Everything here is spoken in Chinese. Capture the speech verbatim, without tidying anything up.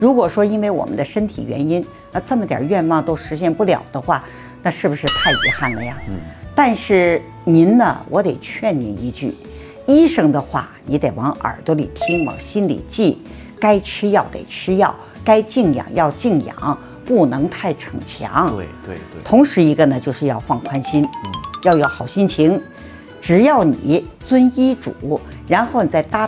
如果说因为我们的身体原因，那这么点愿望都实现不了的话，那是不是太遗憾了呀？嗯。但是您呢，我得劝您一句，医生的话你得往耳朵里听，往心里记。该吃药得吃药，该静养要静养，不能太逞强。 对对对。 同时一个呢，就是要放宽心，嗯，要有好心情。只要你遵医嘱，然后你再搭